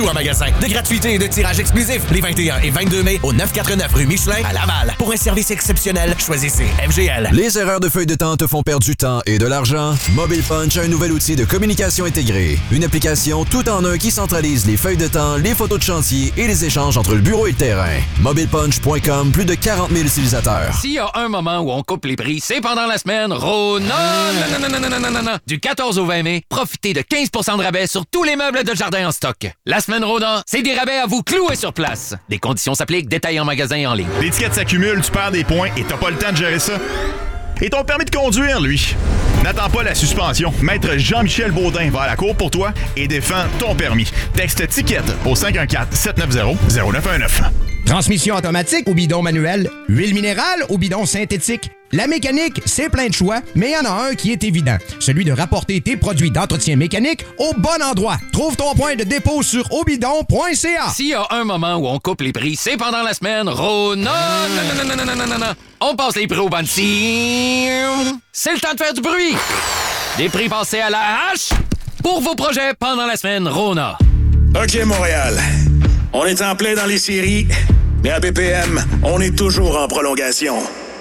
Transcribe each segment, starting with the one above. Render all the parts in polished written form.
En magasin. De gratuité et de tirage exclusif les 21 et 22 mai au 949 rue Michelin à Laval. Pour un service exceptionnel, choisissez FGL. Les erreurs de feuilles de temps te font perdre du temps et de l'argent? Mobile Punch a un nouvel outil de communication intégrée. Une application tout en un qui centralise les feuilles de temps, les photos de chantier et les échanges entre le bureau et le terrain. MobilePunch.com, plus de 40 000 utilisateurs. S'il y a un moment où on coupe les prix, c'est pendant la semaine Rona. Non. Du 14 au 20 mai, profitez de 15 % de rabais sur tous les meubles de jardin en stock. La semaine Rona, c'est des rabais à vous clouer sur place. Des conditions s'appliquent, détails en magasin et en ligne. Les tickets s'accumulent, tu perds des points et t'as pas le temps de gérer ça. Et ton permis de conduire, lui? N'attends pas la suspension. Maître Jean-Michel Baudin va à la cour pour toi et défend ton permis. Texte ticket au 514-790-0919. Transmission automatique ou bidon manuel, huile minérale ou bidon synthétique. La mécanique, c'est plein de choix, mais il y en a un qui est évident. Celui de rapporter tes produits d'entretien mécanique au bon endroit. Trouve ton point de dépôt sur obidon.ca. S'il y a un moment où on coupe les prix, c'est pendant la semaine Rona. Non. On passe les prix au bandit. C'est le temps de faire du bruit. Des prix passés à la hache pour vos projets pendant la semaine Rona. OK, Montréal. On est en plein dans les séries, mais à BPM, on est toujours en prolongation.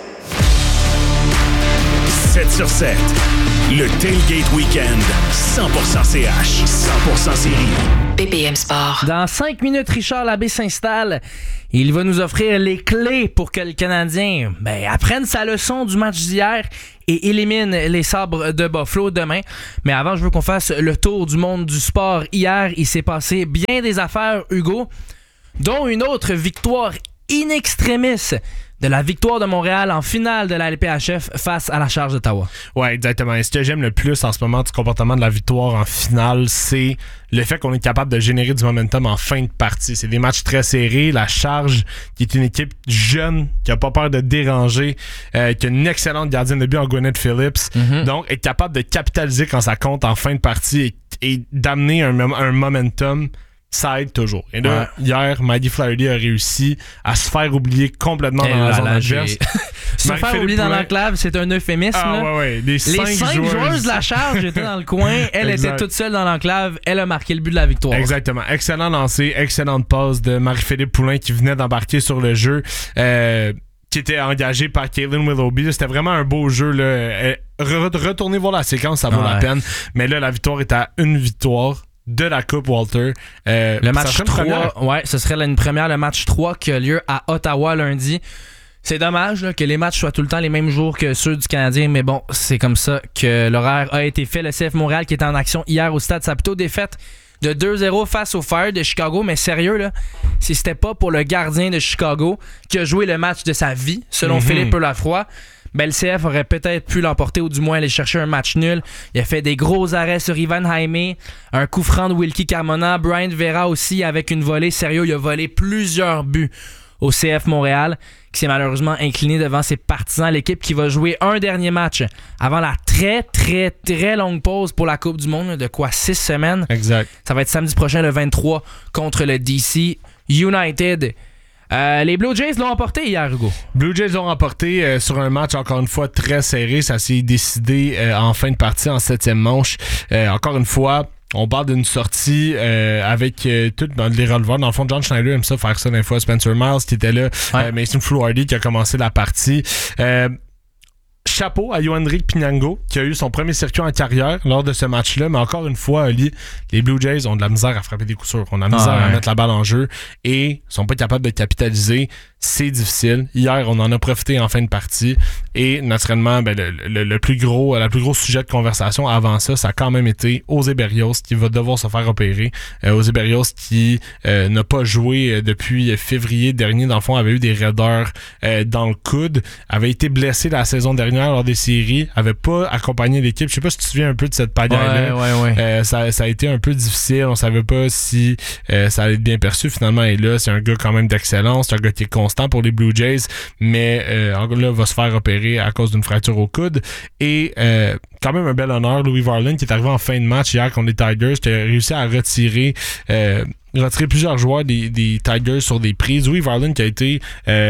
7 sur 7. Le Tailgate Weekend. 100% CH. 100% série. BPM Sport. Dans 5 minutes, Richard Labbé s'installe. Il va nous offrir les clés pour que le Canadien apprenne sa leçon du match d'hier et élimine les Sabres de Buffalo demain. Mais avant, je veux qu'on fasse le tour du monde du sport. Hier, il s'est passé bien des affaires, Hugo, dont une autre victoire in extremis de la victoire de Montréal en finale de la LPHF face à la Charge d'Ottawa. Ouais, exactement. Et ce que j'aime le plus en ce moment du comportement de la victoire en finale, c'est le fait qu'on est capable de générer du momentum en fin de partie. C'est des matchs très serrés. La Charge, qui est une équipe jeune, qui a pas peur de déranger, qui a une excellente gardienne de but en Gwyneth Phillips. Donc, être capable de capitaliser quand ça compte en fin de partie et d'amener un momentum, ça aide toujours. Et là, hier, Maggie Flaherty a réussi à se faire oublier complètement dans la zone adverse. Se faire oublier dans l'enclave, c'est un euphémisme. Les 5 joueuses de la Charge étaient dans le coin. Elle était toute seule dans l'enclave. Elle a marqué le but de la victoire. Exactement. Excellent lancer, excellente passe de Marie-Philippe Poulin qui venait d'embarquer sur le jeu. Qui était engagé par Caitlin Willoughby. C'était vraiment un beau jeu. Là. Retournez voir la séquence, ça vaut la peine. Mais là, la victoire est à une victoire de la Coupe Walter. Le match 3, ce serait une première, le match 3 qui a lieu à Ottawa lundi. C'est dommage là, que les matchs soient tout le temps les mêmes jours que ceux du Canadien, mais bon, c'est comme ça que l'horaire a été fait. Le CF Montréal qui était en action hier au Stade Saputo, défaite de 2-0 face au Fire de Chicago, mais sérieux, là, si c'était pas pour le gardien de Chicago qui a joué le match de sa vie, selon Philippe Lafroy, le CF aurait peut-être pu l'emporter ou du moins aller chercher un match nul. Il a fait des gros arrêts sur Ivan Jaime, un coup franc de Wilkie Carmona, Brian Vera aussi avec une volée. Sérieux, il a volé plusieurs buts au CF Montréal qui s'est malheureusement incliné devant ses partisans. L'équipe qui va jouer un dernier match avant la très, très, très longue pause pour la Coupe du Monde, de 6 semaines. Exact. Ça va être samedi prochain, le 23, contre le DC United. Les Blue Jays l'ont emporté hier, Hugo. Blue Jays l'ont emporté sur un match, encore une fois, très serré. Ça s'est décidé en fin de partie, en 7e manche. Encore une fois, on parle d'une sortie avec tous les releveurs. Dans le fond, John Schneider aime ça faire ça des fois. Spencer Miles qui était là. Mason Fluhardy qui a commencé la partie. Chapeau à Yohandrick Pinango qui a eu son premier circuit en carrière lors de ce match-là. Mais encore une fois, Ali, les Blue Jays ont de la misère à frapper des coups sûrs. On a de la misère à mettre la balle en jeu et sont pas capables de capitaliser. C'est difficile. Hier, on en a profité en fin de partie. Et naturellement, la plus grosse sujet de conversation avant ça, ça a quand même été José Berrios qui va devoir se faire opérer. José Berrios qui n'a pas joué depuis février dernier. Dans le fond, avait eu des raideurs dans le coude. Avait été blessé la saison dernière lors des séries. Avait pas accompagné l'équipe. Je sais pas si tu te souviens un peu de cette pagaille-là. Ça a été un peu difficile. On savait pas si ça allait être bien perçu. Finalement, et là, c'est un gars quand même d'excellence. C'est un gars qui est constant pour les Blue Jays, mais là, va se faire opérer à cause d'une fracture au coude. Et quand même un bel honneur, Louis Varland, qui est arrivé en fin de match hier contre les Tigers, qui a réussi à retirer retiré plusieurs joueurs des Tigers sur des prises. Louis Varland qui a été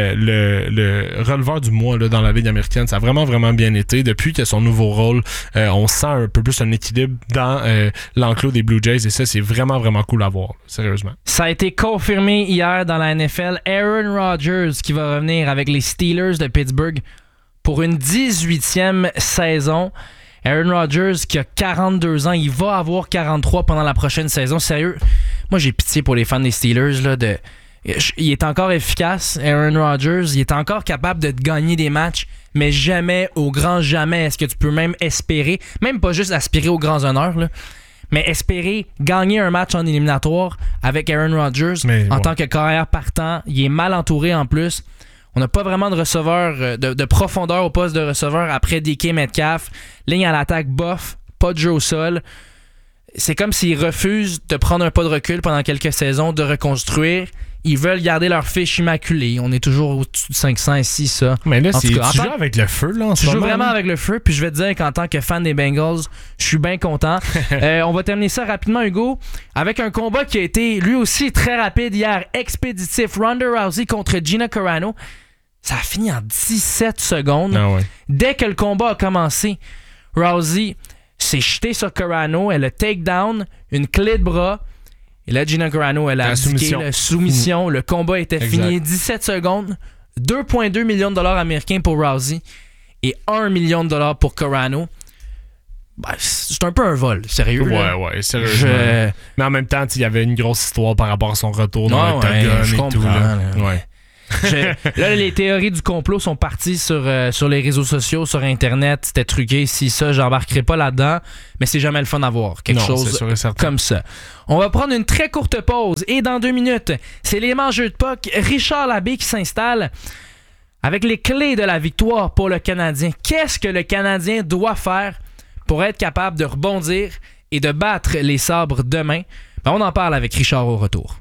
le releveur du mois là, dans la Ligue américaine. Ça a vraiment, vraiment bien été. Depuis qu'il a son nouveau rôle, on sent un peu plus un équilibre dans l'enclos des Blue Jays et ça, c'est vraiment, vraiment cool à voir. Sérieusement. Ça a été confirmé hier dans la NFL. Aaron Rodgers qui va revenir avec les Steelers de Pittsburgh pour une 18e saison. Aaron Rodgers qui a 42 ans, il va avoir 43 pendant la prochaine saison. Sérieux, moi j'ai pitié pour les fans des Steelers. Là, il est encore efficace, Aaron Rodgers. Il est encore capable de gagner des matchs, mais jamais, au grand jamais, est-ce que tu peux même espérer, même pas juste aspirer aux grands honneurs, là, mais espérer gagner un match en éliminatoire avec Aaron Rodgers en tant que carrière partant. Il est mal entouré en plus. On n'a pas vraiment de receveur, de profondeur au poste de receveur après DK Metcalf. Ligne à l'attaque bof, pas de jeu au sol. C'est comme s'ils refusent de prendre un pas de recul pendant quelques saisons, de reconstruire. Ils veulent garder leur fiche immaculée. On est toujours au-dessus de 500 ici, ça. Mais là, tu joues avec le feu, là, en ce moment. Je joue vraiment avec le feu, puis je vais te dire qu'en tant que fan des Bengals, je suis bien content. On va terminer ça rapidement, Hugo, avec un combat qui a été, lui aussi, très rapide hier, expéditif. Ronda Rousey contre Gina Carano. Ça a fini en 17 secondes. Ah ouais. Dès que le combat a commencé, Rousey s'est jetée sur Carano, elle a takedown, une clé de bras. Et là, Gina Carano, elle a abdiqué la soumission. Le combat était fini. 17 secondes. 2,2 millions de dollars américains pour Rousey et 1 million de dollars pour Carano. Ben, c'est un peu un vol, sérieux. Ouais, sérieux. Mais en même temps, il y avait une grosse histoire par rapport à son retour dans l'octogone et tout. Là. Ouais. Là, les théories du complot sont parties sur les réseaux sociaux, sur Internet. C'était truqué. Si ça, j'embarquerai pas là-dedans. Mais c'est jamais le fun à voir. Quelque chose comme ça. On va prendre une très courte pause. Et dans 2 minutes, c'est les mangeurs de puck. Richard Labbé qui s'installe avec les clés de la victoire pour le Canadien. Qu'est-ce que le Canadien doit faire pour être capable de rebondir et de battre les Sabres demain? Ben, on en parle avec Richard au retour.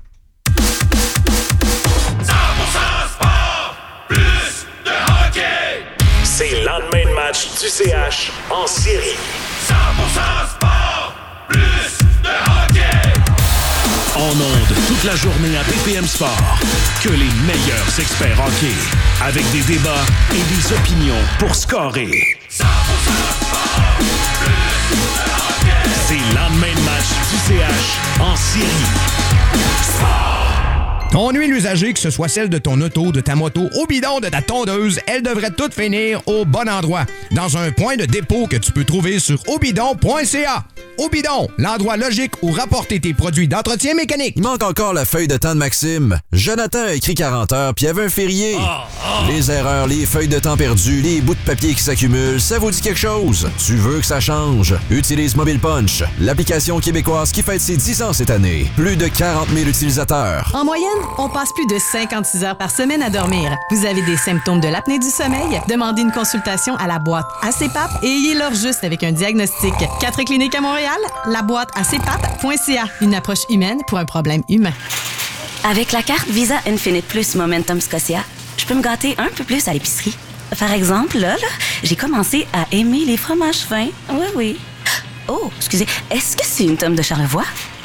C'est le lendemain de match du CH en série. 100% sport, plus de hockey. En ondes toute la journée à BPM Sport. Que les meilleurs experts hockey. Avec des débats et des opinions pour scorer. 100% sport, plus de hockey. C'est le lendemain de match du CH en série. Sport. Ton huile usagée, que ce soit celle de ton auto, de ta moto, au bidon, de ta tondeuse, elle devrait toutes finir au bon endroit. Dans un point de dépôt que tu peux trouver sur obidon.ca. Obidon, l'endroit logique où rapporter tes produits d'entretien mécanique. Il manque encore la feuille de temps de Maxime. Jonathan a écrit 40 heures puis il y avait un férié. Les erreurs, les feuilles de temps perdues, les bouts de papier qui s'accumulent, ça vous dit quelque chose? Tu veux que ça change? Utilise Mobile Punch, l'application québécoise qui fête ses 10 ans cette année. Plus de 40 000 utilisateurs. En moyenne, on passe plus de 56 heures par semaine à dormir. Vous avez des symptômes de l'apnée du sommeil? Demandez une consultation à la boîte ACPAP et ayez-leur juste avec un diagnostic. 4 cliniques à Montréal, la boîte acpap.ca. Une approche humaine pour un problème humain. Avec la carte Visa Infinite Plus Momentum Scotia, je peux me gâter un peu plus à l'épicerie. Par exemple, là, j'ai commencé à aimer les fromages fins. Oui. Oh, excusez, est-ce que c'est une tome de Charlevoix?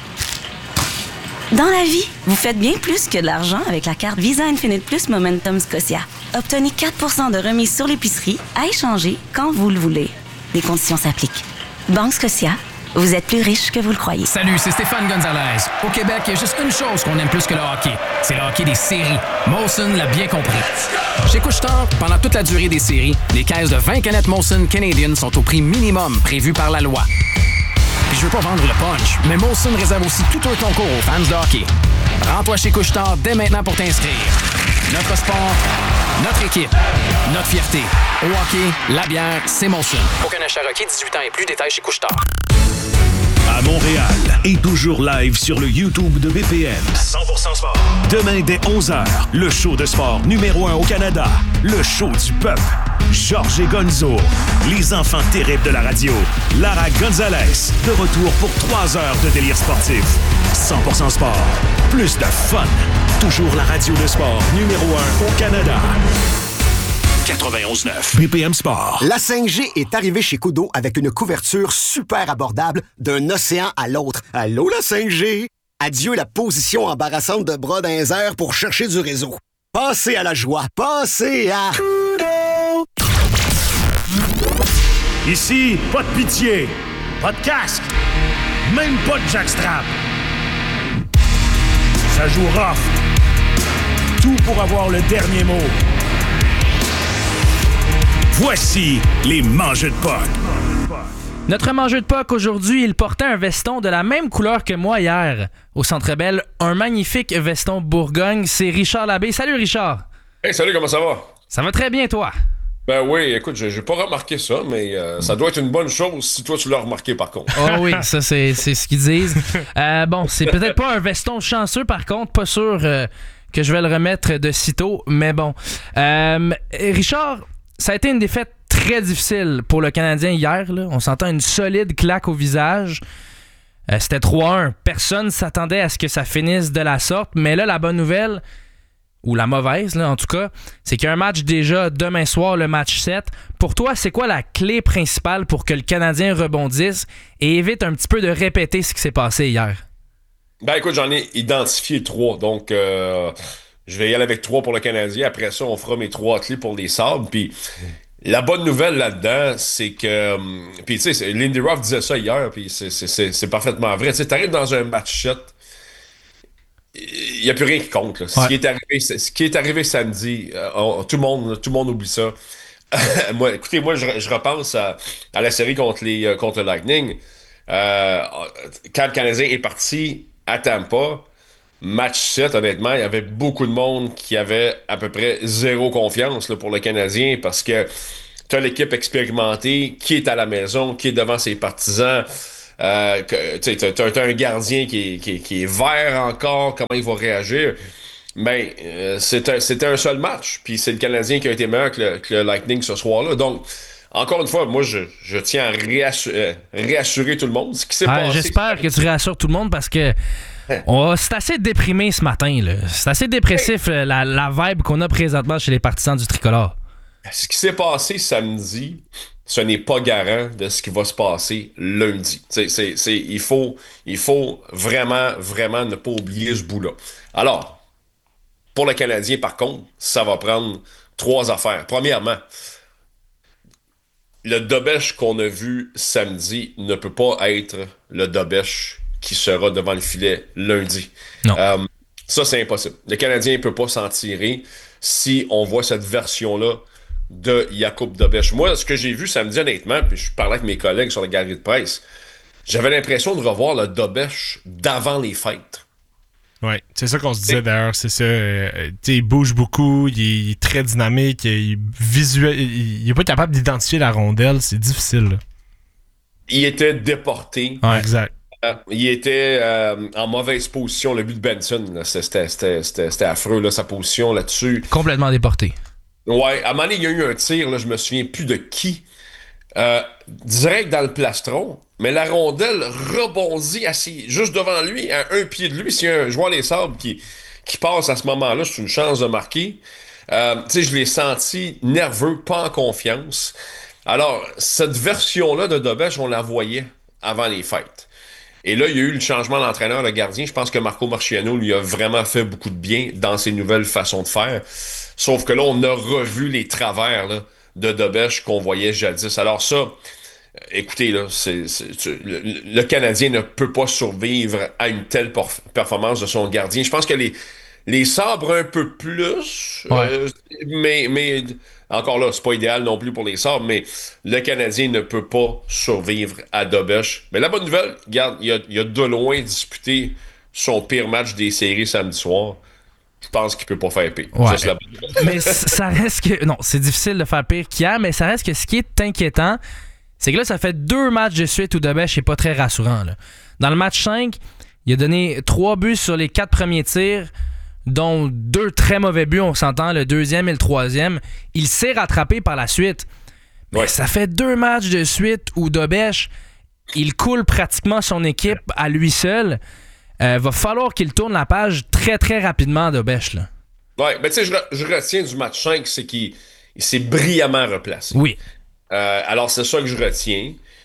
Dans la vie, vous faites bien plus que de l'argent avec la carte Visa Infinite Plus Momentum Scotia. Obtenez 4% de remise sur l'épicerie à échanger quand vous le voulez. Les conditions s'appliquent. Banque Scotia, vous êtes plus riche que vous le croyez. Salut, c'est Stéphane Gonzalez. Au Québec, il y a juste une chose qu'on aime plus que le hockey. C'est le hockey des séries. Molson l'a bien compris. Chez Couche-Tard, pendant toute la durée des séries, les caisses de 20 canettes Molson Canadian sont au prix minimum prévu par la loi. Puis je veux pas vendre le punch, mais Molson réserve aussi tout un concours aux fans de hockey. Rends-toi chez Couche-Tard dès maintenant pour t'inscrire. Notre sport, notre équipe, notre fierté. Au hockey, la bière, c'est Molson. Aucun achat requis, 18 ans et plus, détails chez Couche-Tard. À Montréal et toujours live sur le YouTube de BPM. 100% sport. Demain dès 11h, le show de sport numéro 1 au Canada. Le show du peuple. Georges et Gonzo. Les enfants terribles de la radio. Lara Gonzalez. De retour pour 3 heures de délire sportif. 100% sport. Plus de fun. Toujours la radio de sport numéro 1 au Canada. 91.9 BPM Sport. La 5G est arrivée chez Koodo avec une couverture super abordable d'un océan à l'autre. Allô, la 5G? Adieu la position embarrassante de bras dans les airs pour chercher du réseau. Passez à la joie. Passez à... Ici, pas de pitié, pas de casque, même pas de jackstrap. Ça joue rough. Tout pour avoir le dernier mot. Voici les mangeux de puck. Notre mangeux de puck aujourd'hui, il portait un veston de la même couleur que moi hier. Au Centre Bell, un magnifique veston Bourgogne. C'est Richard Labbé. Salut Richard. Hey, salut, comment ça va? Ça va très bien, toi? Ben oui, écoute, j'ai pas remarqué ça, mais ça doit être une bonne chose si toi tu l'as remarqué par contre. Oh oui, ça c'est ce qu'ils disent. Bon, c'est peut-être pas un veston chanceux par contre, pas sûr que je vais le remettre de sitôt, mais bon. Richard, ça a été une défaite très difficile pour le Canadien hier. Là. On s'entend une solide claque au visage. C'était 3-1. Personne s'attendait à ce que ça finisse de la sorte. Mais là, la bonne nouvelle, ou la mauvaise là, en tout cas, c'est qu'il y a un match déjà demain soir, le match 7. Pour toi, c'est quoi la clé principale pour que le Canadien rebondisse et évite un petit peu de répéter ce qui s'est passé hier? Ben écoute, j'en ai identifié 3. Donc, je vais y aller avec 3 pour le Canadien. Après ça, on fera mes 3 clés pour les Sabres. Puis... la bonne nouvelle là-dedans, c'est que... Puis tu sais, Lindy Ruff disait ça hier, puis c'est parfaitement vrai. Tu sais, t'arrives dans un match 7, il n'y a plus rien qui compte. Là. Ouais. Ce qui est arrivé samedi, tout le monde oublie ça. Moi, je repense à la série contre le Lightning. Quand le Canadien est parti à Tampa, match 7, honnêtement, il y avait beaucoup de monde qui avait à peu près zéro confiance là, pour le Canadien parce que tu as l'équipe expérimentée qui est à la maison, qui est devant ses partisans. Tu as un gardien qui est vert encore, comment il va réagir. Mais c'était un seul match, puis c'est le Canadien qui a été meilleur que le Lightning ce soir-là. Donc, encore une fois, moi, je tiens à réassurer tout le monde. Ce qui s'est passé. J'espère que tu réassures tout le monde parce que c'est assez déprimé ce matin. Là. C'est assez dépressif la vibe qu'on a présentement chez les partisans du Tricolore. Ce qui s'est passé samedi, ce n'est pas garant de ce qui va se passer lundi. Il faut vraiment, vraiment ne pas oublier ce bout-là. Alors, pour le Canadien, par contre, ça va prendre 3 affaires. Premièrement, le Dobèche qu'on a vu samedi ne peut pas être le Dobèche qui sera devant le filet lundi. Non. Ça, c'est impossible. Le Canadien ne peut pas s'en tirer si on voit cette version-là de Jakub Dobèche. Moi, ce que j'ai vu samedi, honnêtement, puis je parlais avec mes collègues sur la galerie de presse, j'avais l'impression de revoir le Dobèche d'avant les fêtes. Oui, c'est ça qu'on se disait d'ailleurs, c'est ça. Il bouge beaucoup, il est très dynamique, il est pas capable d'identifier la rondelle, c'est difficile. Là. Il était déporté. Ouais, exact. Il était en mauvaise position, le but de Benson. Là, c'était affreux, là, sa position là-dessus. Complètement déporté. Ouais, à un moment donné, il y a eu un tir, là, je me souviens plus de qui. Direct dans le plastron, mais la rondelle rebondit juste devant lui, à un pied de lui. S'il y a un joueur des Sabres qui passe à ce moment-là, c'est une chance de marquer. Je l'ai senti nerveux, pas en confiance. Alors, cette version-là de Dobèche, on la voyait avant les fêtes. Et là, il y a eu le changement d'entraîneur, le gardien. Je pense que Marco Marchiano lui a vraiment fait beaucoup de bien dans ses nouvelles façons de faire. Sauf que là, on a revu les travers là, de Dobèche qu'on voyait jadis. Alors ça, écoutez, là, le Canadien ne peut pas survivre à une telle performance de son gardien. Je pense que les Sabres un peu plus, ouais. Mais encore là, c'est pas idéal non plus pour les Sabres, mais le Canadien ne peut pas survivre à Dobèche. Mais la bonne nouvelle, regarde, il a de loin disputé son pire match des séries samedi soir. Je pense qu'il peut pas faire pire. Ouais. Ça, mais ça reste que... Non, c'est difficile de faire pire qu'hier, mais ça reste que ce qui est inquiétant, c'est que là, ça fait 2 matchs de suite où Dobèche n'est pas très rassurant. Là. Dans le match 5, il a donné 3 buts sur les 4 premiers tirs, dont 2 très mauvais buts, on s'entend, le 2e et le 3e. Il s'est rattrapé par la suite. Mais ouais. Ça fait 2 matchs de suite où Dobèche, il coule pratiquement son équipe à lui seul. Va falloir qu'il tourne la page très, très rapidement, Dobèche. Là. Ouais, mais tu sais, je retiens du match 5, c'est qu'il s'est brillamment replacé. Oui. Alors, c'est ça que je retiens.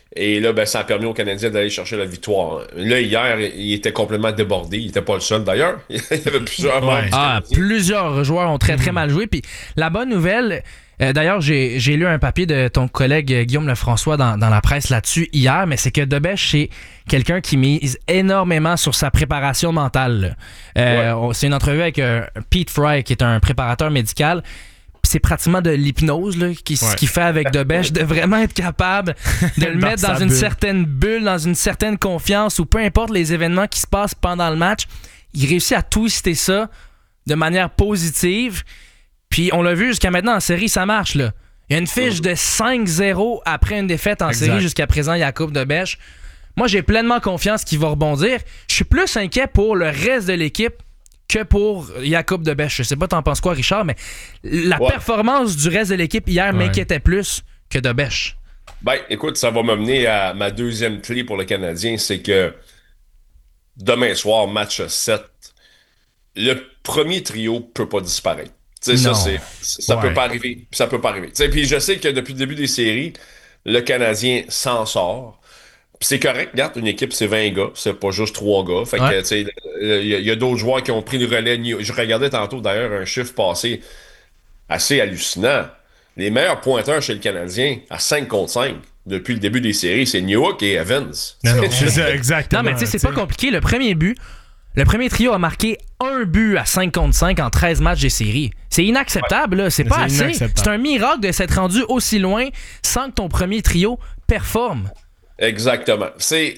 Et là, ben, ça a permis aux Canadiens d'aller chercher la victoire. Là, hier, il était complètement débordé. Il n'était pas le seul, d'ailleurs. Il y avait plusieurs membres. Plusieurs joueurs ont très, très mal joué. Puis la bonne nouvelle, d'ailleurs, j'ai lu un papier de ton collègue Guillaume Lefrançois dans la presse là-dessus hier, mais c'est que Debèche, c'est quelqu'un qui mise énormément sur sa préparation mentale. C'est une entrevue avec Pete Fry, qui est un préparateur médical. C'est pratiquement de l'hypnose ce qu'il fait avec Debèche, de vraiment être capable de le mettre dans une certaine bulle, dans une certaine confiance, où peu importe les événements qui se passent pendant le match, il réussit à twister ça de manière positive. Puis on l'a vu jusqu'à maintenant en série, ça marche. Là. Il y a une fiche de 5-0 après une défaite en série jusqu'à présent, Jakub Debèche. Moi, j'ai pleinement confiance qu'il va rebondir. Je suis plus inquiet pour le reste de l'équipe que pour Jakub Debèche. Je sais pas t'en penses quoi, Richard, mais la performance du reste de l'équipe hier m'inquiétait plus que Debèche. Ben, écoute, ça va m'amener à ma deuxième clé pour le Canadien, c'est que demain soir, match 7, le premier trio peut pas disparaître. Ça peut pas arriver. Ça peut pas arriver. Puis je sais que depuis le début des séries, le Canadien s'en sort. Pis c'est correct, regarde, une équipe, c'est 20 gars, c'est pas juste 3 gars. Fait que, tu sais, il y a d'autres joueurs qui ont pris le relais. Je regardais tantôt, d'ailleurs, un chiffre passé assez hallucinant. Les meilleurs pointeurs chez le Canadien, à 5 contre 5, depuis le début des séries, c'est Newhook et Evans. C'est ça, exactement. Non, mais tu sais, c'est pas compliqué. Le premier trio a marqué un but à 5 contre 5 en 13 matchs des séries. C'est inacceptable, là. C'est pas assez. C'est un miracle de s'être rendu aussi loin sans que ton premier trio performe. Exactement.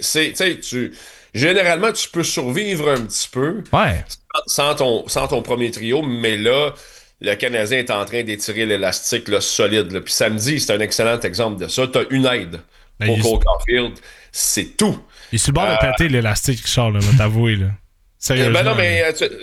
Généralement, tu peux survivre un petit peu sans ton premier trio, mais là, le Canadien est en train d'étirer l'élastique là, solide. Puis samedi, c'est un excellent exemple de ça. Tu as une aide au Cole Caulfield. C'est tout. Il est sur le bord de péter l'élastique, Charles, là, t'avouer. Là. Sérieusement. Ben non, mais